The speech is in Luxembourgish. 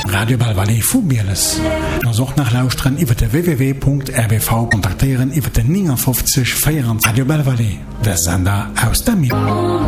Radio Belvalais vu Bieles. Nos auch nach Lausren iwwer der www.rbv kontaktieren iwwer den 59 Radio Belvalais, der Sender aus der Mitte.